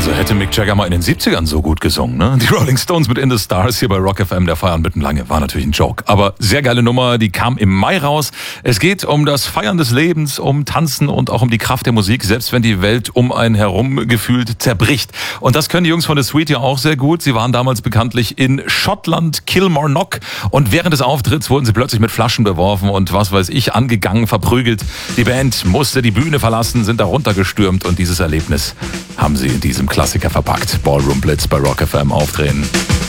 Also hätte Mick Jagger mal in den 70ern so gut gesungen, ne? Die Rolling Stones mit In the Stars hier bei Rock FM, der Feiern mitten lange, war natürlich ein Joke. Aber sehr geile Nummer, die kam im Mai raus. Es geht um das Feiern des Lebens, um Tanzen und auch um die Kraft der Musik, selbst wenn die Welt um einen herum gefühlt zerbricht. Und das können die Jungs von The Sweet ja auch sehr gut. Sie waren damals bekanntlich in Schottland, Kilmarnock. Und während des Auftritts wurden sie plötzlich mit Flaschen beworfen und was weiß ich, angegangen, verprügelt. Die Band musste die Bühne verlassen, sind da runtergestürmt und dieses Erlebnis haben sie in diesem Klassiker verpackt. Ballroom Blitz bei Rock FM aufdrehen.